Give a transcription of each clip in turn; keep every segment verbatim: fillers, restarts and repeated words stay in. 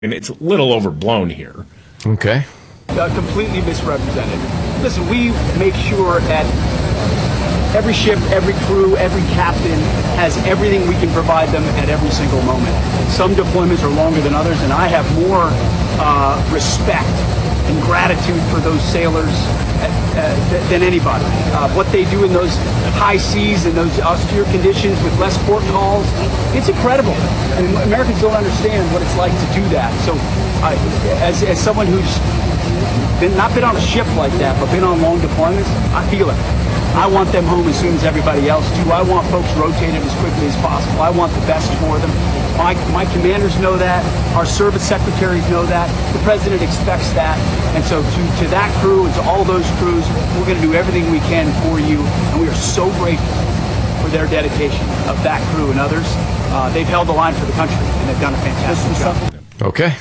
and it's a little overblown here. Okay. Uh, completely misrepresented. Listen, we make sure that every ship, every crew, every captain has everything we can provide them at every single moment. Some deployments are longer than others, and I have more uh, respect and gratitude for those sailors uh, uh, than anybody. Uh, what they do in those high seas and those austere conditions with less port calls, it's incredible. And Americans don't understand what it's like to do that. So uh, as, as someone who's been, not been on a ship like that, but been on long deployments, I feel it. I want them home as soon as everybody else do. I want folks rotated as quickly as possible. I want the best for them. My, my commanders know that. Our service secretaries know that. The president expects that. And so to, to that crew and to all those crews, we're going to do everything we can for you. And we are so grateful for their dedication of that crew and others. Uh, they've held the line for the country, and they've done a fantastic job. Okay.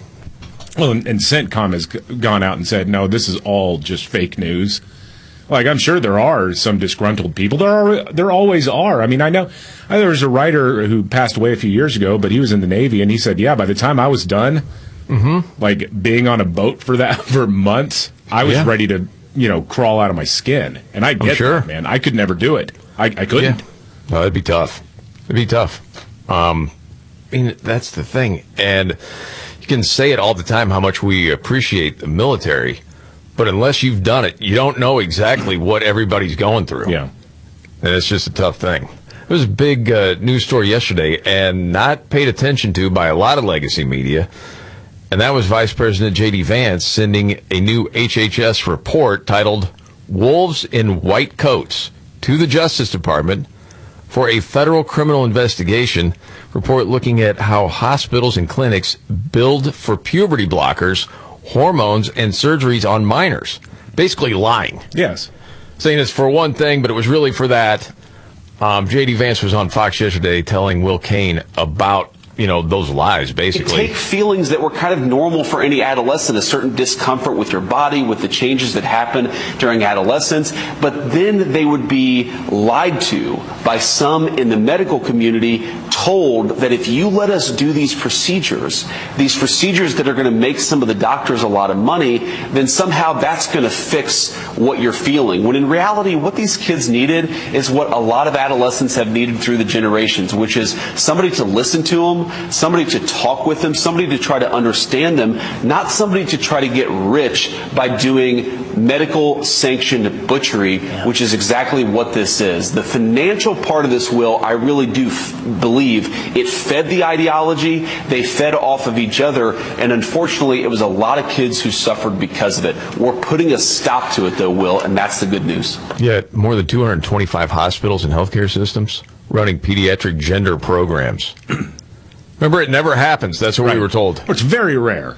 Well, and, and CENTCOM has gone out and said, no, this is all just fake news. Like, I'm sure there are some disgruntled people. There are, there always are. I mean, I know I, there was a writer who passed away a few years ago, but he was in the Navy, and he said, yeah, by the time I was done, mm-hmm. like being on a boat for that for months, I was yeah. ready to, you know, crawl out of my skin. And I get sure. that, man. I could never do it. I, I couldn't. Yeah. No, it'd be tough. It'd be tough. Um, I mean, that's the thing. And you can say it all the time how much we appreciate the military. But unless you've done it, you don't know exactly what everybody's going through. Yeah. And it's just a tough thing. There was a big uh, news story yesterday and not paid attention to by a lot of legacy media. And that was Vice President J D Vance sending a new H H S report titled Wolves in White Coats to the Justice Department for a federal criminal investigation report looking at how hospitals and clinics billed for puberty blockers, hormones, and surgeries on minors. Basically lying. Yes. Saying it's for one thing, but it was really for that. Um, J D Vance was on Fox yesterday telling Will Cain about, you know, those lies, basically. Take feelings that were kind of normal for any adolescent, a certain discomfort with your body, with the changes that happen during adolescence, but then they would be lied to by some in the medical community, told that if you let us do these procedures, these procedures that are going to make some of the doctors a lot of money, then somehow that's going to fix what you're feeling. When in reality, what these kids needed is what a lot of adolescents have needed through the generations, which is somebody to listen to them, somebody to talk with them, somebody to try to understand them, not somebody to try to get rich by doing medical sanctioned butchery, yeah. which is exactly what this is. The financial part of this, Will, I really do f- believe it fed the ideology. They fed off of each other, and unfortunately it was a lot of kids who suffered because of it. We're putting a stop to it, though, Will, and that's the good news. Yeah, more than two hundred twenty-five hospitals and healthcare systems running pediatric gender programs. Remember, it never happens. That's what right. we were told. It's very rare.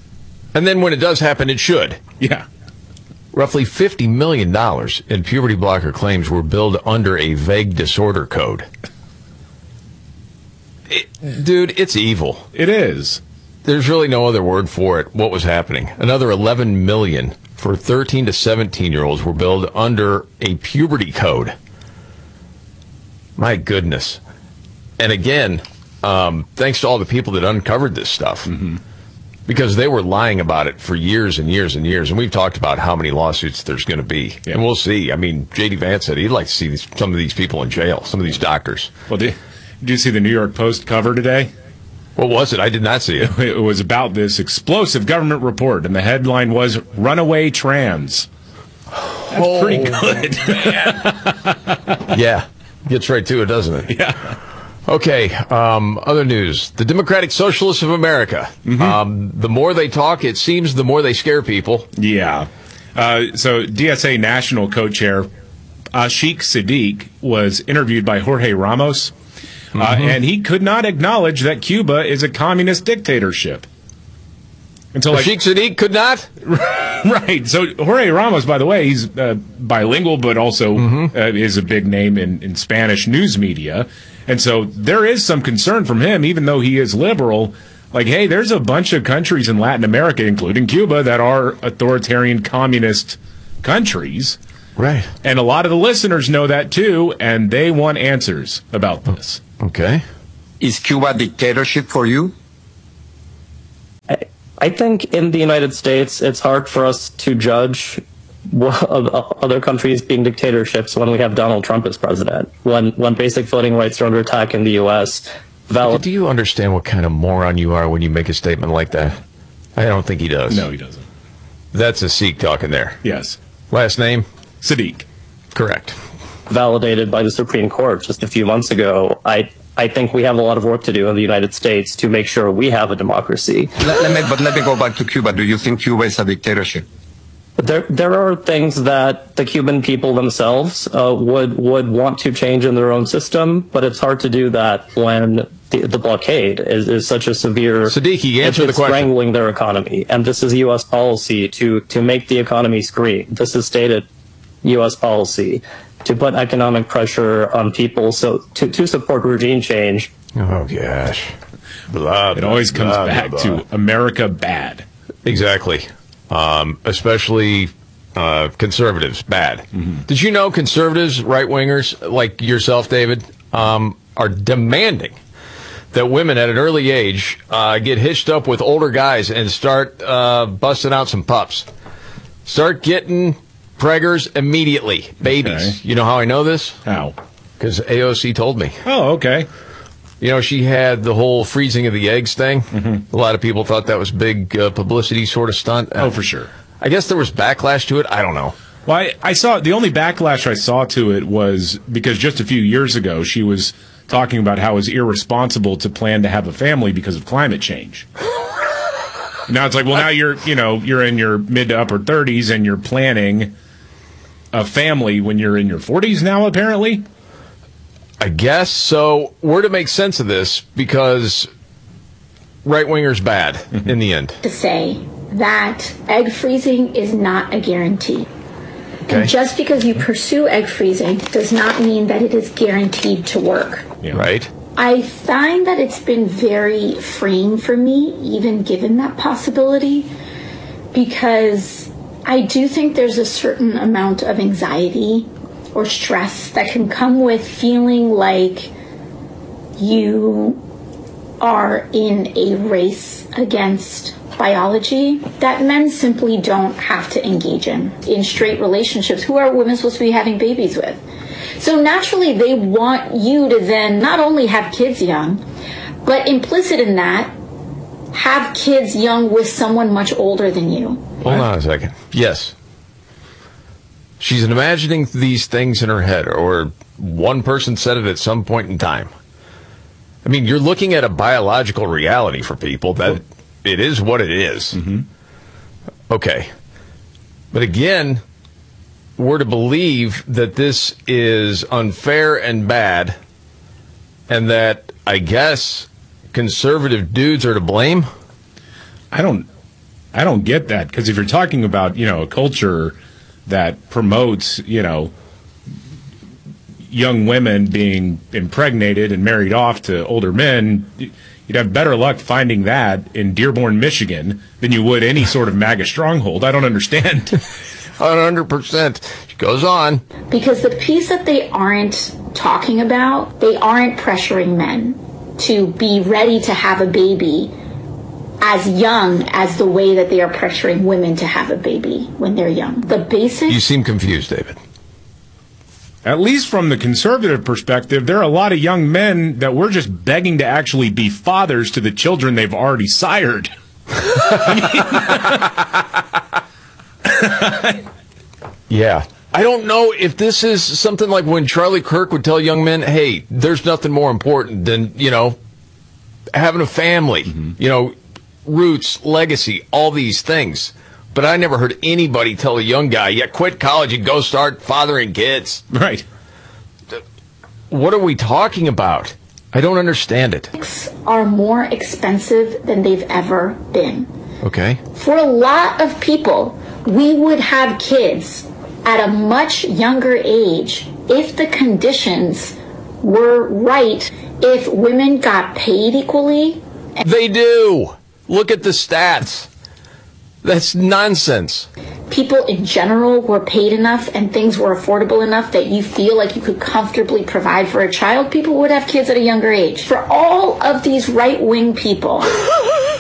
And then when it does happen, it should. Yeah. Roughly fifty million dollars in puberty blocker claims were billed under a vague disorder code. It, dude, it's evil. It is. There's really no other word for it. What was happening? Another eleven million dollars for thirteen to seventeen-year-olds were billed under a puberty code. My goodness. And again, um, thanks to all the people that uncovered this stuff. Mm-hmm. Because they were lying about it for years and years and years. And we've talked about how many lawsuits there's going to be. Yeah. And we'll see. I mean, J D Vance said he'd like to see these, some of these people in jail, some of these doctors. Well, did, did you see the New York Post cover today? What was it? I did not see it. It was about this explosive government report, and the headline was Runaway Trans. That's oh, pretty good. Yeah. Gets right to it, doesn't it? Yeah. Okay, um, other news. The Democratic Socialists of America. Mm-hmm. Um, the more they talk, it seems the more they scare people. Yeah. Uh, so D S A National Co-Chair Ashik Siddiq was interviewed by Jorge Ramos, mm-hmm. uh, and he could not acknowledge that Cuba is a communist dictatorship. And so, like, Ashik Siddiq could not? Right. So Jorge Ramos, by the way, he's uh, bilingual, but also mm-hmm. uh, is a big name in, in Spanish news media. And so there is some concern from him, even though he is liberal. Like, hey, there's a bunch of countries in Latin America, including Cuba, that are authoritarian communist countries. Right. And a lot of the listeners know that, too, and they want answers about this. Okay. Is Cuba a dictatorship for you? I think in the United States, it's hard for us to judge what, other countries being dictatorships when we have Donald Trump as president. When when basic voting rights are under attack in the U S. Valid- Do you understand what kind of moron you are when you make a statement like that? I don't think he does. No, he doesn't. That's a Sikh talking there. Yes. Last name? Sadiq. Correct. Validated by the Supreme Court just a few months ago. I I think we have a lot of work to do in the United States to make sure we have a democracy. Let, let me, but let me go back to Cuba. Do you think Cuba is a dictatorship? There, there are things that the Cuban people themselves uh, would would want to change in their own system, but it's hard to do that when the, the blockade is, is such a severe. Siddiqui, answer it's the question. Strangling their economy, and this is U S policy to to make the economy scream. This is stated U S policy to put economic pressure on people so to to support regime change. Oh gosh, blah, It blah, always comes blah, back blah, blah. to America bad. Exactly. Um, especially uh, conservatives, bad. Mm-hmm. Did you know conservatives, right-wingers, like yourself, David, um, are demanding that women at an early age uh, get hitched up with older guys and start uh, busting out some pups. Start getting preggers immediately, babies. Okay. You know how I know this? How? Because A O C told me. Oh, okay. You know, she had the whole freezing of the eggs thing. Mm-hmm. A lot of people thought that was big uh, publicity sort of stunt. Oh, for sure. I guess there was backlash to it. I don't know. Well, I, I saw the only backlash I saw to it was because just a few years ago she was talking about how it was irresponsible to plan to have a family because of climate change. Now it's like, well, now you're, you know, you're in your mid to upper thirties and you're planning a family when you're in your forties now, apparently. I guess. So we're to make sense of this because right-wingers bad mm-hmm. in the end. To say that egg freezing is not a guarantee. Okay. And just because you pursue egg freezing does not mean that it is guaranteed to work. Yeah. Right. I find that it's been very freeing for me, even given that possibility, because I do think there's a certain amount of anxiety or stress that can come with feeling like you are in a race against biology that men simply don't have to engage in. In straight relationships, who are women supposed to be having babies with? So naturally, they want you to then not only have kids young, but implicit in that, have kids young with someone much older than you. Hold on a second. Yes. She's imagining these things in her head, or one person said it at some point in time. I mean, you're looking at a biological reality for people that it is what it is. Mm-hmm. Okay. But again, we're to believe that this is unfair and bad, and that, I guess, conservative dudes are to blame? I don't, I don't get that, because if you're talking about, you know, a culture that promotes, you know, young women being impregnated and married off to older men, you'd have better luck finding that in Dearborn, Michigan than you would any sort of MAGA stronghold. I don't understand. one hundred percent. She goes on. Because the piece that they aren't talking about, they aren't pressuring men to be ready to have a baby as young as the way that they are pressuring women to have a baby when they're young. The basic... You seem confused, David. At least from the conservative perspective, there are a lot of young men that we're just begging to actually be fathers to the children they've already sired. Yeah. I don't know if this is something like when Charlie Kirk would tell young men, hey, there's nothing more important than, you know, having a family, mm-hmm. you know, roots, legacy, all these things. But I never heard anybody tell a young guy, yeah, quit college and go start fathering kids. Right. What are we talking about? I don't understand it. Are more expensive than they've ever been. Okay. For a lot of people, we would have kids at a much younger age if the conditions were right, if women got paid equally. They do. Look at the stats. That's nonsense. People in general were paid enough and things were affordable enough that you feel like you could comfortably provide for a child. People would have kids at a younger age. For all of these right-wing people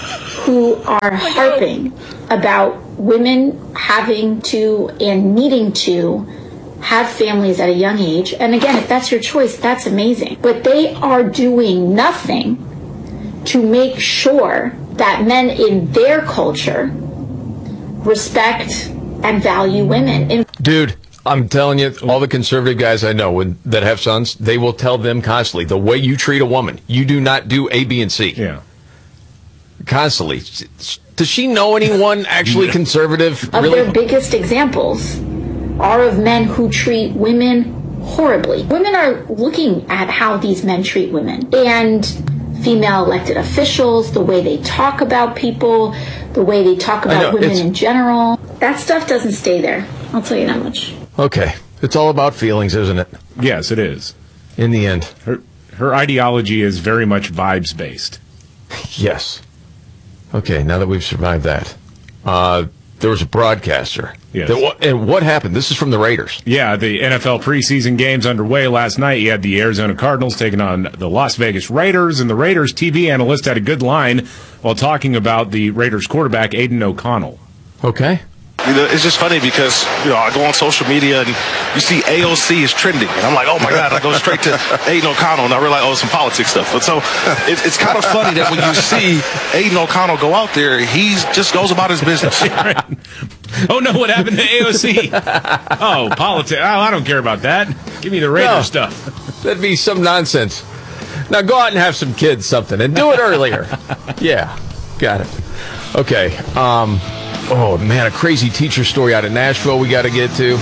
who are harping about women having to and needing to have families at a young age. And again, if that's your choice, that's amazing. But they are doing nothing to make sure that men in their culture respect and value women. In- Dude, I'm telling you, all the conservative guys I know when, that have sons, they will tell them constantly, the way you treat a woman, you do not do A, B, and C. Yeah. Constantly. Does she know anyone actually conservative? Of Really? their biggest examples are of men who treat women horribly. Women are looking at how these men treat women. And female elected officials, the way they talk about people, the way they talk about know, women it's- in general. That stuff doesn't stay there. I'll tell you that much. Okay. It's all about feelings, isn't it? Yes, it is. In the end. Her her ideology is very much vibes based. Yes. Okay, now that we've survived that. Uh, there was a broadcaster. Yes. That, wa- and what happened? This is from the Raiders. Yeah, the N F L preseason games underway last night. You had the Arizona Cardinals taking on the Las Vegas Raiders, and the Raiders T V analyst had a good line while talking about the Raiders quarterback, Aiden O'Connell. Okay. You know, it's just funny because, you know, I go on social media and you see A O C is trending. And I'm like, oh, my God, I go straight to Aiden O'Connell and I realize, oh, some politics stuff. But so it, it's kind of funny that when you see Aiden O'Connell go out there, he just goes about his business. Oh, no, what happened to A O C? Oh, politics. Oh, I don't care about that. Give me the Raider No. stuff. That'd be some nonsense. Now go out and have some kids something and do it earlier. Yeah, got it. Okay. Um, oh, man, a crazy teacher story out of Nashville we got to get to.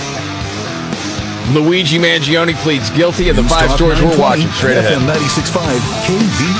Luigi Mangione pleads guilty, and the five stories we're watching straight ahead. F M ninety-six point five K V